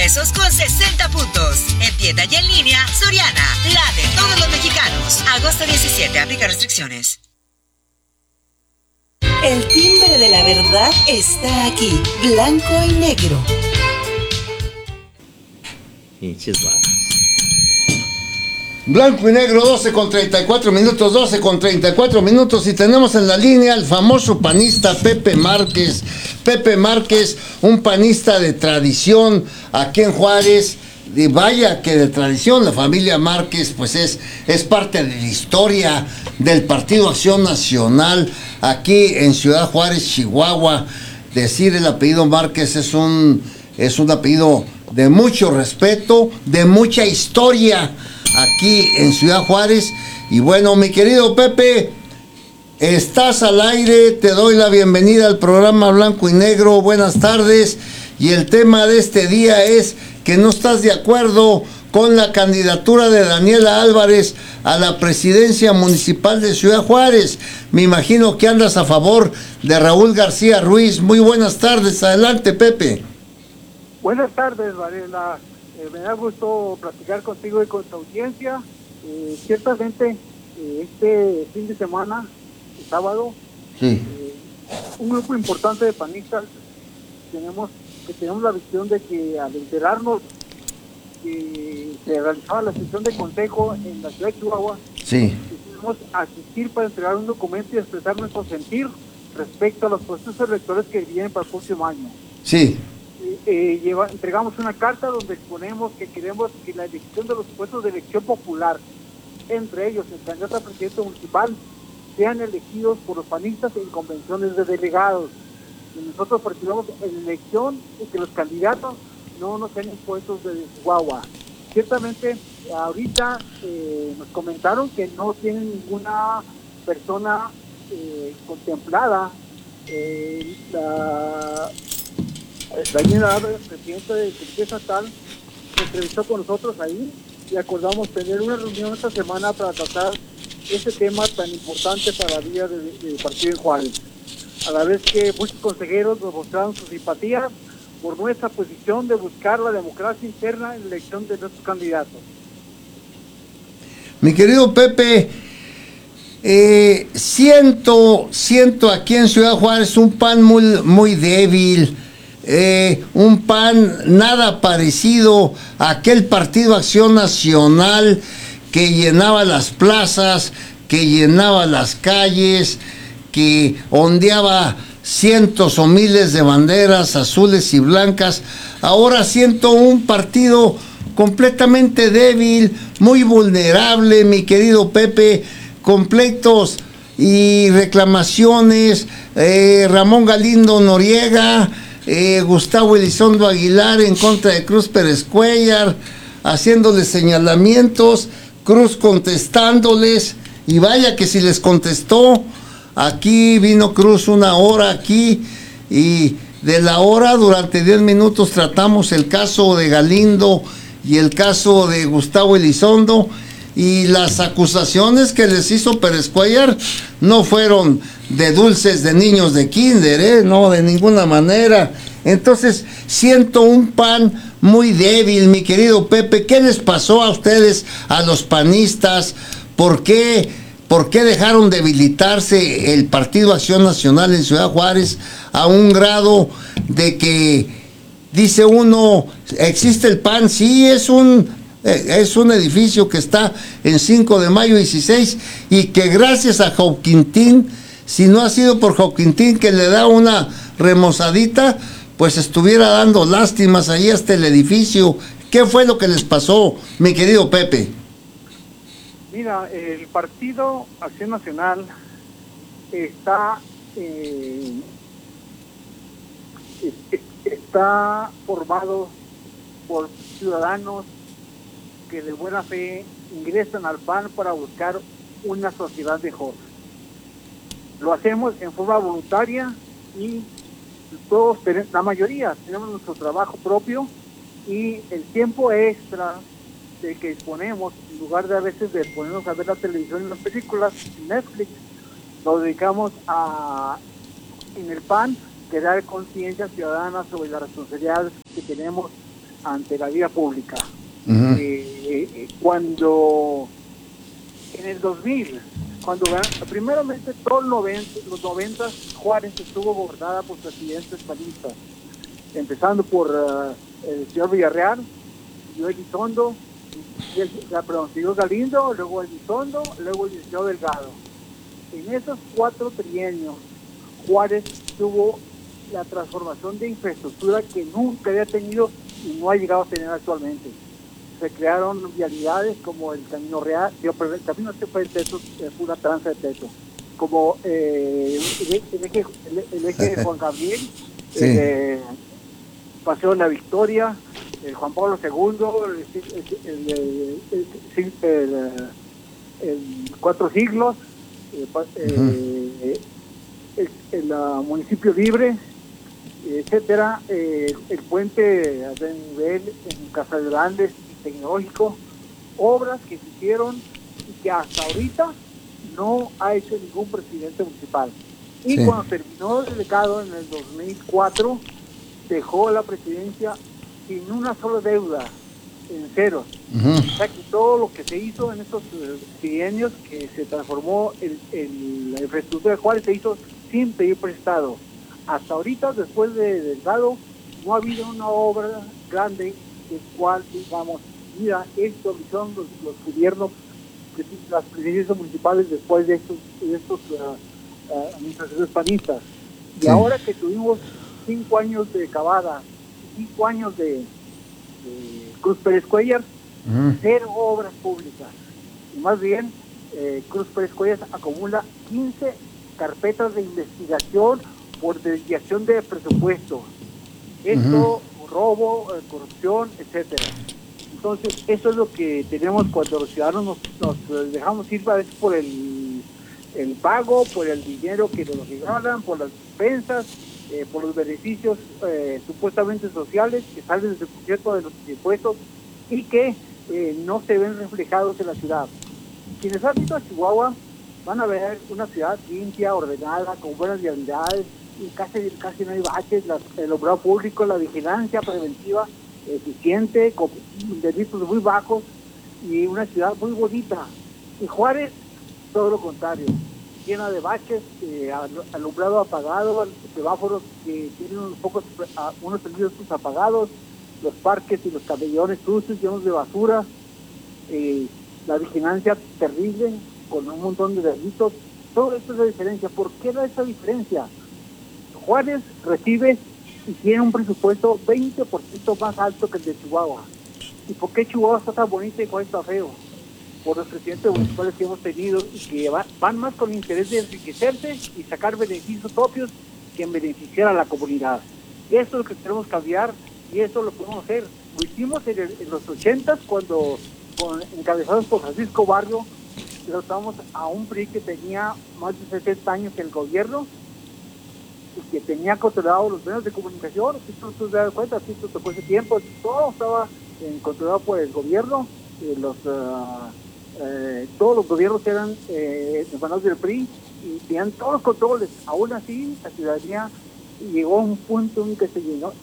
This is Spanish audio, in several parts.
pesos con 60 puntos. En tienda y en línea, Soriana, la de todos los mexicanos. Agosto 17, aplica restricciones. El timbre de la verdad está aquí, blanco y negro. Blanco y negro, 12:34 y tenemos en la línea al famoso panista Pepe Márquez. Pepe Márquez, un panista de tradición aquí en Juárez, y vaya que de tradición, la familia Márquez pues es parte de la historia del Partido Acción Nacional aquí en Ciudad Juárez, Chihuahua. Decir el apellido Márquez es un apellido de mucho respeto, de mucha historia aquí en Ciudad Juárez. Y bueno, mi querido Pepe, estás al aire, te doy la bienvenida al programa Blanco y Negro, buenas tardes. Y el tema de este día es que no estás de acuerdo con la candidatura de Daniela Álvarez a la presidencia municipal de Ciudad Juárez. Me imagino que andas a favor de Raúl García Ruiz. Muy buenas tardes, adelante Pepe. Buenas tardes, Varela. Me da gusto platicar contigo y con tu audiencia. Ciertamente, este fin de semana, el sábado, sí, un grupo importante de panistas tenemos la visión de que al enterarnos que se realizaba la sesión de consejo en la ciudad de Chihuahua, sí, decidimos asistir para entregar un documento y expresar nuestro sentir respecto a los procesos electorales que vienen para el próximo año. sí. Entregamos una carta donde exponemos que queremos que la elección de los puestos de elección popular, entre ellos el candidato a presidente municipal, sean elegidos por los panistas en convenciones de delegados. Y nosotros participamos en la elección y que los candidatos no nos sean impuestos de Chihuahua. Ciertamente, ahorita nos comentaron que no tienen ninguna persona contemplada. Daniela Álvarez, presidenta del Comité Estatal, se entrevistó con nosotros ahí y acordamos tener una reunión esta semana para tratar este tema tan importante para la vida del partido en Juárez. A la vez que muchos consejeros nos mostraron su simpatía por nuestra posición de buscar la democracia interna en la elección de nuestros candidatos. Mi querido Pepe, siento aquí en Ciudad Juárez un PAN muy débil. Un PAN nada parecido a aquel Partido Acción Nacional que llenaba las plazas, que llenaba las calles, que ondeaba cientos o miles de banderas azules y blancas. Ahora siento un partido completamente débil, muy vulnerable, mi querido Pepe, con pleitos y reclamaciones. Ramón Galindo Noriega, Gustavo Elizondo Aguilar en contra de Cruz Pérez Cuellar, haciéndoles señalamientos, Cruz contestándoles, y vaya que si les contestó. Aquí vino Cruz una hora aquí, y de la hora durante 10 minutos tratamos el caso de Galindo y el caso de Gustavo Elizondo, y las acusaciones que les hizo Pérez Cuellar no fueron de dulces de niños de kinder, no, de ninguna manera. Entonces siento un PAN muy débil, mi querido Pepe. ¿Qué les pasó a ustedes, a los panistas? ¿Por qué dejaron debilitarse el Partido Acción Nacional en Ciudad Juárez a un grado de que dice uno, existe el PAN? Sí, es un edificio que está en 5 de mayo 16, y que gracias a Joaquintín, si no ha sido por Joaquintín que le da una remozadita, pues estuviera dando lástimas ahí hasta el edificio. ¿Qué fue lo que les pasó, mi querido Pepe? Mira, el Partido Acción Nacional está formado por ciudadanos que de buena fe ingresan al PAN para buscar una sociedad mejor. Lo hacemos en forma voluntaria y todos, la mayoría, tenemos nuestro trabajo propio, y el tiempo extra de que disponemos, en lugar de a veces de ponernos a ver la televisión y las películas, Netflix, lo dedicamos en el PAN, crear conciencia ciudadana sobre las responsabilidades que tenemos ante la vida pública. Ujú. Cuando en el 2000, primeramente todos los 90 Juárez estuvo gobernada por presidentes panistas, empezando por el señor Villarreal, señor Elizondo, señor Galindo, luego Elizondo, luego el señor Delgado. En esos 4 trienios, Juárez tuvo la transformación de infraestructura que nunca había tenido y no ha llegado a tener actualmente. Se crearon vialidades como el Camino Real, pero el camino que fue el Teto, fue una tranza de Teto, como el eje de Juan Gabriel, Sí. Paseo de la Victoria, el Juan Pablo II, el 4 siglos, el municipio libre, etcétera, el puente de nivel en Casas Grandes y Tecnológico, obras que se hicieron y que hasta ahorita no ha hecho ningún presidente municipal. Y Sí. cuando terminó el legado en el 2004, dejó la presidencia sin una sola deuda, en ceros. Ujú. O sea que todo lo que se hizo en estos trienios, que se transformó la infraestructura de Juárez, se hizo sin pedir prestado. Hasta ahorita, después de Delgado, no ha habido una obra grande de cual, digamos, mira, esto son los gobiernos, las presidencias municipales después de estos administraciones panistas. Y Sí. ahora que tuvimos 5 años de Cavada, 5 años de Cruz Pérez Cuellar, Ujú. 0 obras públicas. Y más bien, Cruz Pérez Cuellar acumula 15 carpetas de investigación por desviación de presupuesto. Esto, robo, corrupción, etcétera. Entonces, eso es lo que tenemos cuando los ciudadanos nos dejamos ir a veces por el pago, por el dinero que nos regalan, por las despensas, por los beneficios supuestamente sociales que salen del proyecto de los impuestos y que no se ven reflejados en la ciudad. Quienes han ido a Chihuahua van a ver una ciudad limpia, ordenada, con buenas vialidades, y casi no hay baches, el alumbrado público, la vigilancia preventiva eficiente, con delitos muy bajos y una ciudad muy bonita. Y Juárez, todo lo contrario, llena de baches, alumbrado apagado, semáforos que tienen unos servicios apagados, los parques y los camellones sucios, llenos de basura, la vigilancia terrible, con un montón de delitos. Todo esto es la diferencia. ¿Por qué da esa diferencia? Juárez recibe y tiene un presupuesto 20% más alto que el de Chihuahua. ¿Y por qué Chihuahua está tan bonita y Juárez está feo? Por los presidentes municipales que hemos tenido y que van más con el interés de enriquecerse y sacar beneficios propios que en beneficiar a la comunidad. Eso es lo que queremos cambiar y eso lo podemos hacer. Lo hicimos en los 80s cuando, encabezados por Francisco Barrio, derrotamos a un PRI que tenía más de 60 años en el gobierno y que tenía controlado los medios de comunicación. Si tú te das cuenta, si tú tocó ese tiempo, todo estaba controlado por el gobierno. Todos los gobiernos eran hermanos del PRI y tenían todos los controles. Aún así, la ciudadanía llegó a un punto en que se llenó,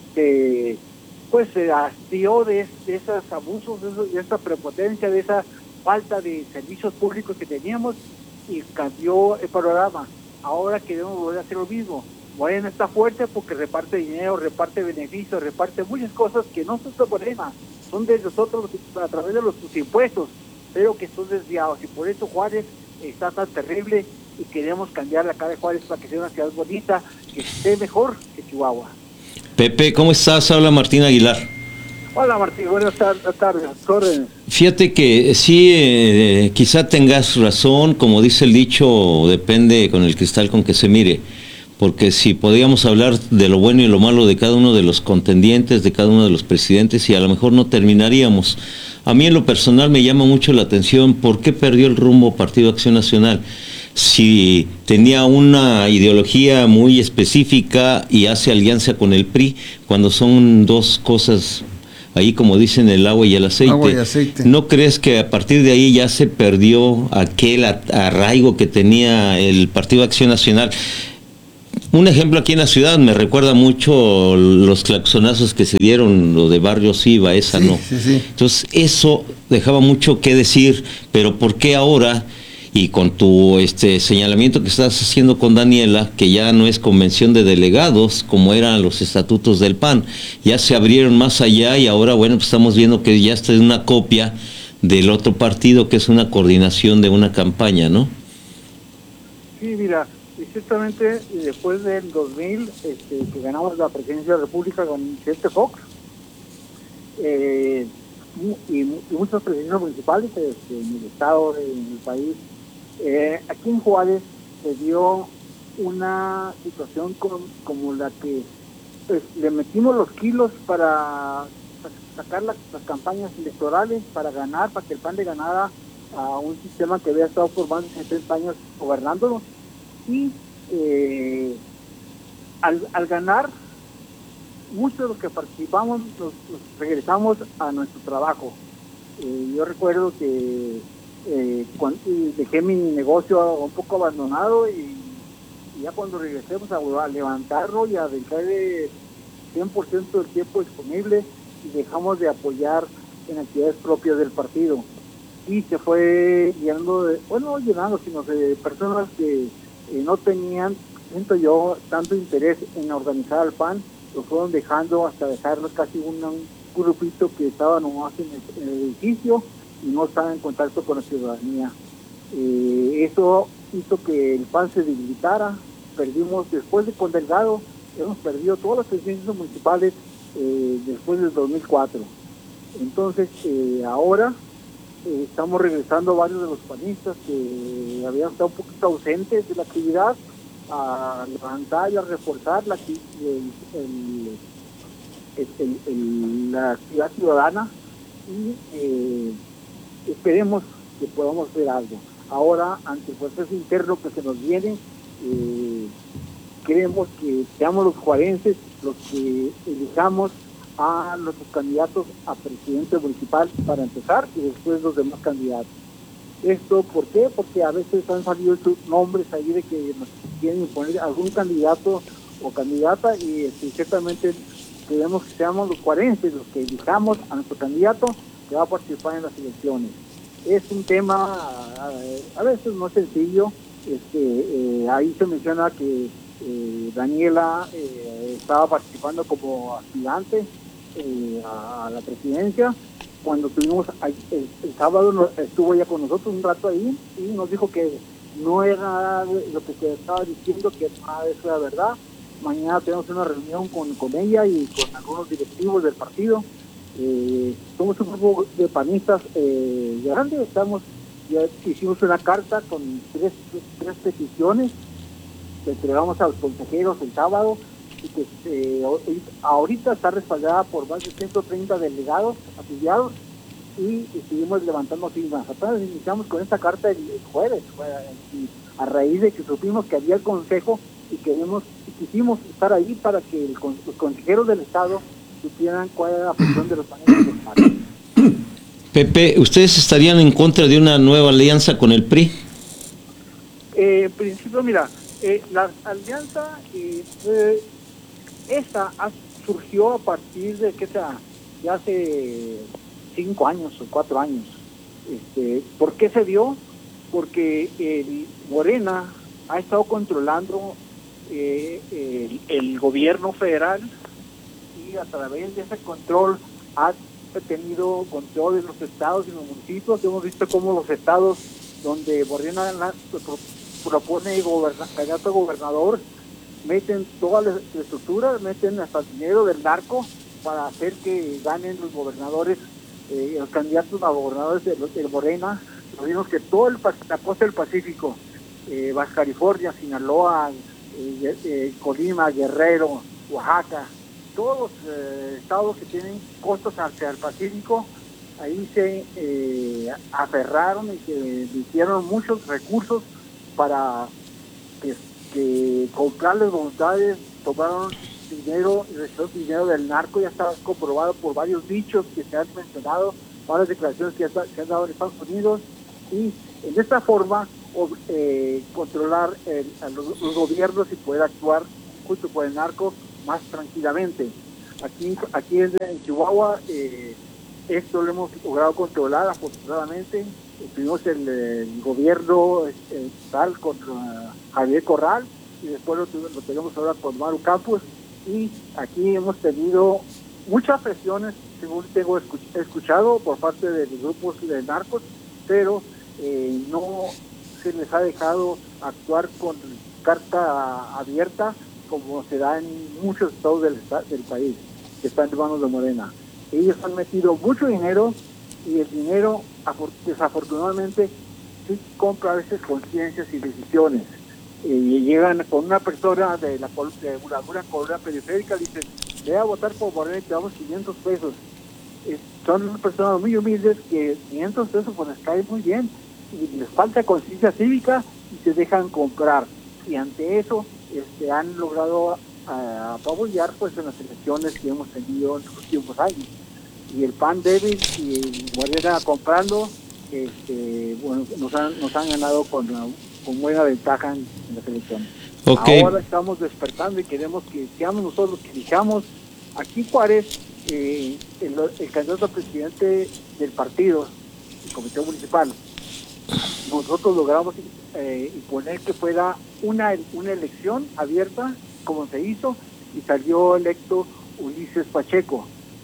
se hastió de esos abusos, de esa prepotencia, de esa falta de servicios públicos que teníamos y cambió el panorama. Ahora queremos volver a hacer lo mismo. Morena está fuerte porque reparte dinero, reparte beneficios, reparte muchas cosas que no son nuestro problema, son de nosotros a través de los impuestos, pero que son desviados. Y por eso Juárez está tan terrible y queremos cambiar la cara de Juárez para que sea una ciudad bonita, que esté mejor que Chihuahua. Pepe, ¿cómo estás? Habla Martín Aguilar. Hola Martín, buenas tardes. Fíjate que sí, quizá tengas razón, como dice el dicho, depende con el cristal con que se mire, porque si podíamos hablar de lo bueno y lo malo de cada uno de los contendientes, de cada uno de los presidentes, y a lo mejor no terminaríamos. A mí en lo personal me llama mucho la atención por qué perdió el rumbo Partido Acción Nacional. Si tenía una ideología muy específica y hace alianza con el PRI, cuando son dos cosas, ahí como dicen, el agua y el aceite. Agua y aceite. ¿No crees que a partir de ahí ya se perdió aquel arraigo que tenía el Partido Acción Nacional? Un ejemplo aquí en la ciudad me recuerda mucho los claxonazos que se dieron, lo de Barrio Siva, esa Sí, no. sí, sí. Entonces eso dejaba mucho que decir, pero ¿por qué ahora? Y con tu señalamiento que estás haciendo con Daniela, que ya no es convención de delegados como eran los estatutos del PAN, ya se abrieron más allá y ahora, bueno, pues estamos viendo que ya está en una copia del otro partido, que es una coordinación de una campaña, ¿no? Sí, mira, exactamente después del 2000, que ganamos la presidencia de la República con Vicente Fox, y muchas presidencias municipales en el estado, en el país. Aquí en Juárez se dio una situación como la que pues, le metimos los kilos para sacar las campañas electorales, para ganar, para que el PAN le ganara a un sistema que había estado formando 70 años gobernándolo. Y al ganar, muchos de los que participamos nos regresamos a nuestro trabajo. Yo recuerdo que cuando dejé mi negocio un poco abandonado y ya cuando regresemos a levantarlo y a dedicarle 100% del tiempo disponible y dejamos de apoyar en actividades propias del partido. Y se fue llenando, sino de personas que no tenían, siento yo, tanto interés en organizar al PAN, lo fueron dejando hasta dejarlo casi un grupito que estaba nomás en el edificio y no estaba en contacto con la ciudadanía. Eso hizo que el PAN se debilitara. Perdimos, después de con Delgado, hemos perdido todas las presidencias municipales después del 2004. Entonces, ahora estamos regresando varios de los panistas que habían estado un poquito ausentes de la actividad, a levantar y a reforzar la actividad ciudadana y esperemos que podamos hacer algo. Ahora, ante el proceso interno que se nos viene, queremos que seamos los juarenses los que elijamos a nuestros candidatos a presidente municipal para empezar y después los demás candidatos. ¿Esto por qué? Porque a veces han salido sus nombres ahí de que nos quieren imponer algún candidato o candidata y ciertamente queremos que seamos los juarenses los que elijamos a nuestro candidato que va a participar en las elecciones. Es un tema a veces no sencillo. Ahí se menciona que Daniela estaba participando como aspirante a la presidencia. Cuando tuvimos el sábado estuvo ella con nosotros un rato ahí y nos dijo que no era lo que se estaba diciendo, que nada de eso era verdad. Mañana tenemos una reunión con ella y con algunos directivos del partido. Somos un grupo de panistas grandes, ya hicimos una carta con tres peticiones que entregamos a los consejeros el sábado y que ahorita está respaldada por más de 130 delegados afiliados y seguimos levantando firmas. Apenas iniciamos con esta carta el jueves, a raíz de que supimos que había el consejo y quisimos estar ahí para que los consejeros del Estado supieran cuál era la función de los paneles del Estado. Pepe, ¿ustedes estarían en contra de una nueva alianza con el PRI? En principio, mira, la alianza esta surgió a partir de ya hace 5 años o 4 años. ¿Por qué se dio? Porque Morena ha estado controlando el gobierno federal y a través de ese control ha tenido control de los estados y los municipios. Hemos visto cómo los estados donde Morena propone candidato a gobernador meten toda la estructura, meten hasta el dinero del narco para hacer que ganen los gobernadores, los candidatos a gobernadores de Morena. Lo vimos que toda la costa del Pacífico, Baja California, Sinaloa, Colima, Guerrero, Oaxaca, todos los estados que tienen costas hacia el Pacífico, ahí se aferraron y que hicieron muchos recursos para que comprarles voluntades, tomaron dinero y recibieron dinero del narco. Ya está comprobado por varios dichos que se han mencionado, varias declaraciones que se han dado en Estados Unidos, y de esta forma controlar a los gobiernos y poder actuar oculto por el narco más tranquilamente. Aquí en Chihuahua esto lo hemos logrado controlar afortunadamente. Tuvimos el gobierno tal con Javier Corral y después lo tenemos ahora con Maru Campos, y aquí hemos tenido muchas presiones, según tengo escuchado, por parte de los grupos de narcos, pero no se les ha dejado actuar con carta abierta como se da en muchos estados del país que están en manos de Morena. Ellos han metido mucho dinero y el dinero desafortunadamente sí compra a veces conciencias y decisiones. Y llegan con una persona de una colonia periférica y dicen: ve a votar por Morena y te damos 500 pesos. Son personas muy humildes que 500 pesos pues les cae muy bien y les falta conciencia cívica y se dejan comprar. Y ante eso han logrado apabullar pues en las elecciones que hemos tenido en los últimos años. Y el PAN débil y Morena comprando, bueno, nos han ganado con buena ventaja en las elecciones. Okay. Ahora estamos despertando y queremos que seamos nosotros los que elijamos. Aquí Juárez, el candidato a presidente del partido, el comité municipal, nosotros logramos imponer que fuera una elección abierta, como se hizo, y salió electo Ulises Pacheco,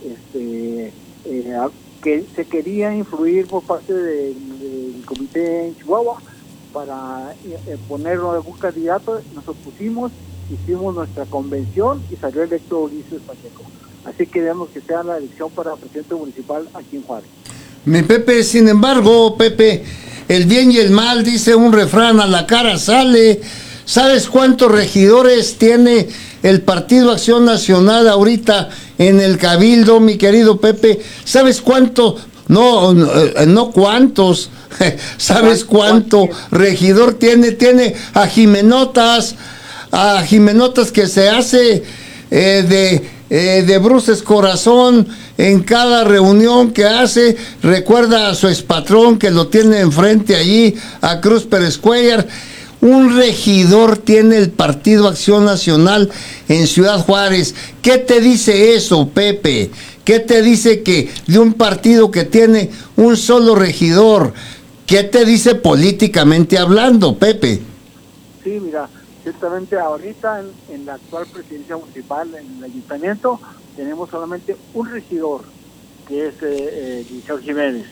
que se quería influir por parte del comité en Chihuahua para poner algún candidato. Nos opusimos, hicimos nuestra convención y salió electo Ulises Pacheco. Así que queremos que sea la elección para presidente municipal aquí en Juárez. Mi Pepe, sin embargo, Pepe, el bien y el mal, dice un refrán, a la cara sale. ¿Sabes cuántos regidores tiene el Partido Acción Nacional ahorita en el Cabildo, mi querido Pepe? ¿Sabes cuánto? No cuántos. ¿Sabes cuánto regidor tiene? Tiene a Jimenotas que se hace de bruces corazón en cada reunión que hace. Recuerda a su expatrón que lo tiene enfrente allí, a Cruz Pérez Cuellar. Un regidor tiene el Partido Acción Nacional en Ciudad Juárez. ¿Qué te dice eso, Pepe? ¿Qué te dice que de un partido que tiene un solo regidor? ¿Qué te dice políticamente hablando, Pepe? Sí, mira, ciertamente ahorita en la actual presidencia municipal, en el ayuntamiento, tenemos solamente un regidor, que es Liceo Jiménez.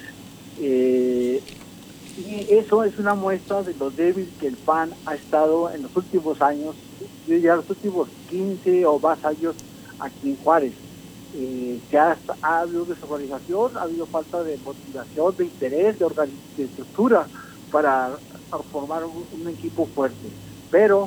Y eso es una muestra de lo débil que el PAN ha estado en los últimos años, ya los últimos 15 o más años aquí en Juárez. Ha habido desorganización, ha habido falta de motivación, de interés, de estructura para formar un equipo fuerte. Pero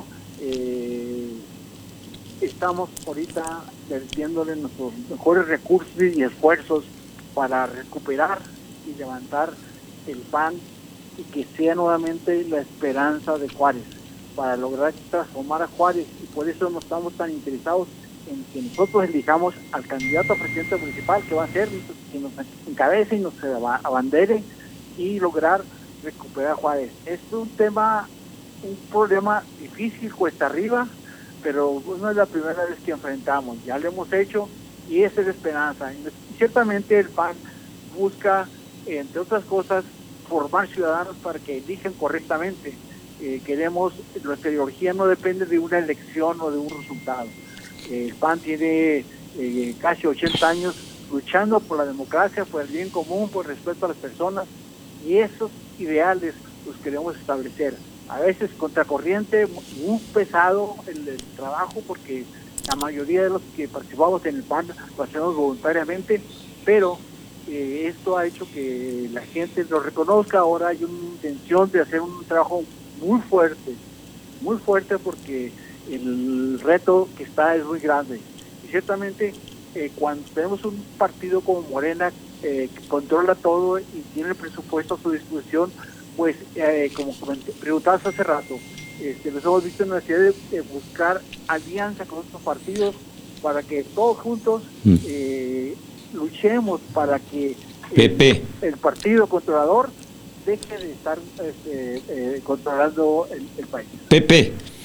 estamos ahorita vertiéndole nuestros mejores recursos y esfuerzos para recuperar y levantar el PAN y que sea nuevamente la esperanza de Juárez, para lograr transformar a Juárez. Y por eso no estamos tan interesados en que nosotros elijamos al candidato a presidente municipal, que va a ser que nos encabece y nos abandere y lograr recuperar a Juárez. Es un problema difícil, cuesta arriba, pero no es la primera vez que enfrentamos. Ya lo hemos hecho y esa es la esperanza. Y ciertamente el PAN busca, entre otras cosas, formar ciudadanos para que elijan correctamente. Nuestra ideología no depende de una elección o de un resultado. El PAN tiene casi 80 años luchando por la democracia, por el bien común, por el respeto a las personas, y esos ideales los queremos establecer. A veces contracorriente, muy pesado el trabajo, porque la mayoría de los que participamos en el PAN lo hacemos voluntariamente, pero esto ha hecho que la gente lo reconozca. Ahora hay una intención de hacer un trabajo muy fuerte, porque el reto que está es muy grande. Y ciertamente cuando tenemos un partido como Morena que controla todo y tiene el presupuesto a su disposición, pues como preguntabas hace rato, nos hemos visto en la necesidad de buscar alianza con otros partidos para que todos juntos luchemos para que el partido controlador deje de estar controlando el país. Pepe,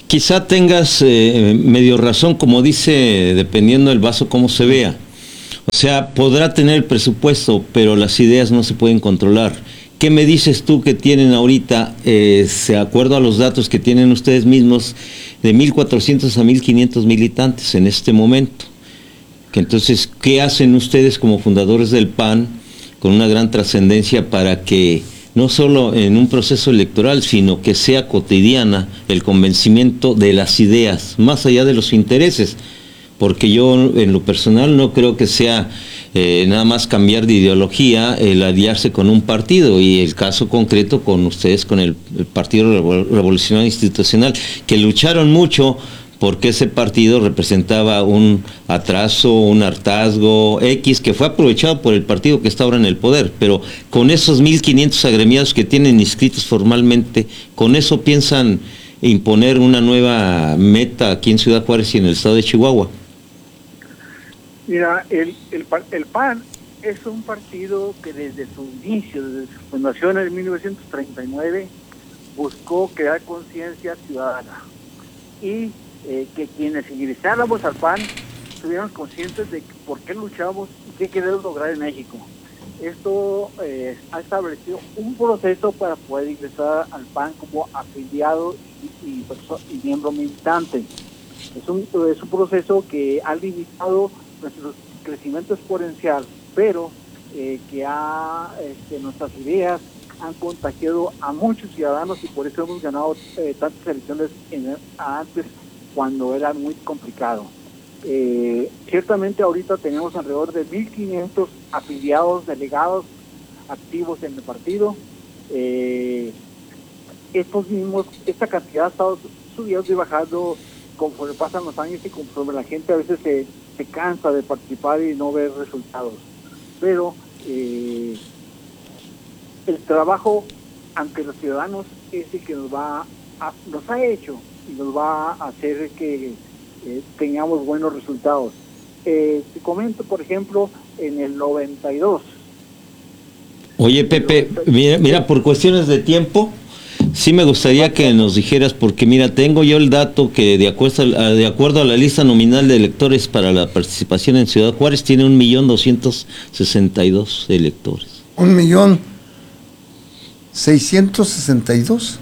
quizá tengas medio razón, como dice, dependiendo del vaso cómo se vea. O sea, podrá tener el presupuesto, pero las ideas no se pueden controlar. ¿Qué me dices tú que tienen ahorita, de acuerdo a los datos que tienen ustedes mismos, de 1.400 a 1.500 militantes en este momento? Que entonces, ¿qué hacen ustedes como fundadores del PAN con una gran trascendencia para que no solo en un proceso electoral, sino que sea cotidiana el convencimiento de las ideas, más allá de los intereses? Porque yo en lo personal no creo que sea nada más cambiar de ideología el aliarse con un partido, y el caso concreto con ustedes, con el Partido Revolucionario Institucional, que lucharon mucho porque ese partido representaba un atraso, un hartazgo X, que fue aprovechado por el partido que está ahora en el poder, pero con esos 1.500 agremiados que tienen inscritos formalmente, con eso piensan imponer una nueva meta aquí en Ciudad Juárez y en el estado de Chihuahua. Mira, el PAN es un partido que desde su inicio, desde su fundación en 1939, buscó crear conciencia ciudadana y que quienes ingresáramos al PAN estuviéramos conscientes de por qué luchamos y qué queremos lograr en México. Esto ha establecido un proceso para poder ingresar al PAN como afiliado y miembro militante. Es un proceso que ha limitado nuestro crecimiento exponencial, pero que nuestras ideas han contagiado a muchos ciudadanos, y por eso hemos ganado tantas elecciones antes, cuando era muy complicado. Ciertamente ahorita tenemos alrededor de 1.500 afiliados, delegados activos en el partido. Esta cantidad ha estado subiendo y bajando conforme pasan los años y conforme la gente a veces se cansa de participar y no ver resultados. Pero el trabajo ante los ciudadanos es el que nos ha hecho y nos va a hacer que tengamos buenos resultados. Te comento, por ejemplo, en el 92. Oye, Pepe, mira, por cuestiones de tiempo, sí me gustaría que nos dijeras, porque mira, tengo yo el dato que de acuerdo a la lista nominal de electores para la participación en Ciudad Juárez, tiene 1.262.000 electores. 1.662.000.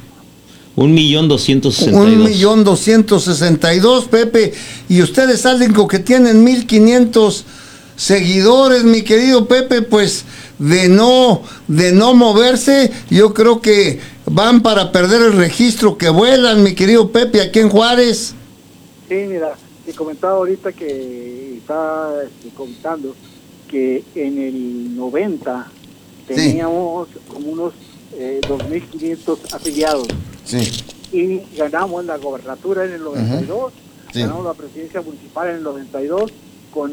1.262.000. 1.262.000, Pepe. Y ustedes salen con que tienen 1.500 seguidores, mi querido Pepe, pues de no moverse, yo creo que van para perder el registro, que vuelan, mi querido Pepe, aquí en Juárez. Sí, mira, te comentaba ahorita que estaba comentando que en el 90 teníamos como unos 2.500 afiliados. Sí. Y ganamos la gobernatura en el 92, sí. Ganamos la presidencia municipal en el 92 con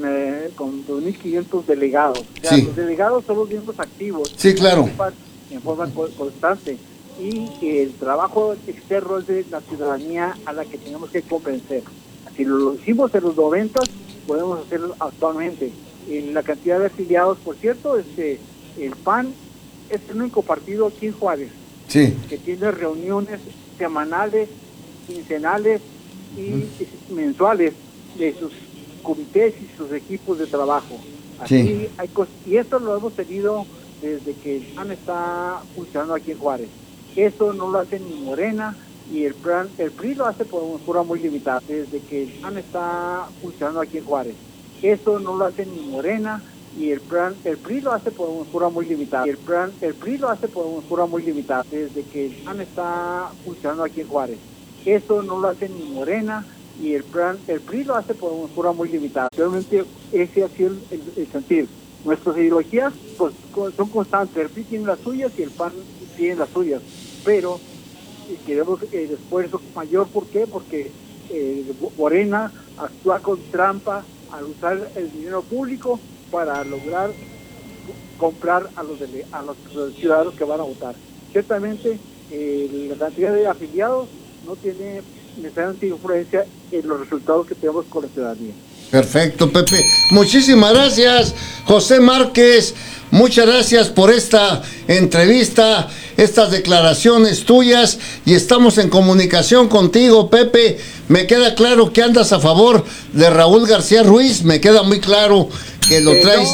2.500 delegados. O sea, sí. Los delegados son los miembros activos. Sí, claro. En forma constante. Y el trabajo externo es de la ciudadanía a la que tenemos que convencer. Si lo hicimos en los 90, podemos hacerlo actualmente. La cantidad de afiliados, por cierto, el PAN es el único partido aquí en Juárez, sí, que tiene reuniones semanales, quincenales y mensuales de sus comités y sus equipos de trabajo. Así sí. Y esto lo hemos tenido desde que el PAN está funcionando aquí en Juárez. Eso no lo hace ni Morena, y el PRI lo hace por una forma muy limitada, desde que el PAN está funcionando aquí en Juárez. Eso no lo hace ni Morena, y el PRI lo hace por una forma muy limitada. El PRI lo hace por una forma muy limitada, desde que el PAN está funcionando aquí en Juárez. Eso no lo hace ni Morena, y el PRI lo hace por una forma muy limitada. Realmente ese ha sido el sentir. Nuestras ideologías pues, son constantes. El PRI tiene las suyas y el PAN tiene las suyas, pero queremos el esfuerzo mayor. ¿Por qué? Porque Morena actúa con trampa al usar el dinero público para lograr comprar a los ciudadanos que van a votar. Ciertamente la cantidad de afiliados no tiene necesariamente influencia en los resultados que tenemos con la ciudadanía. Perfecto, Pepe. Muchísimas gracias, José Márquez. Muchas gracias por esta entrevista. estas declaraciones tuyas y estamos en comunicación contigo, Pepe. Me queda claro que andas a favor de Raúl García Ruiz, me queda muy claro que lo traes